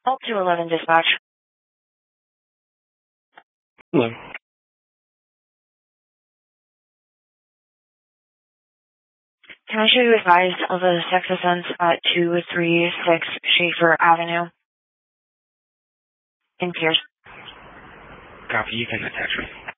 Call 211 dispatch. Hello. Can I show you advised of a sex offense at 236 Schaefer Avenue in Pierce? Copy. You can attach me.